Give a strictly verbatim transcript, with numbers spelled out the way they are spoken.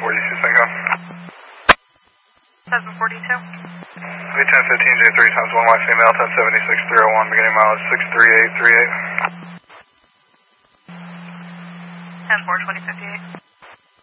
forty-two, Synco. seven forty-two. V ten fifteen J three times one Y female, ten seventy-six three oh one, beginning mileage six three eight three eight. ten four twenty fifty-eight.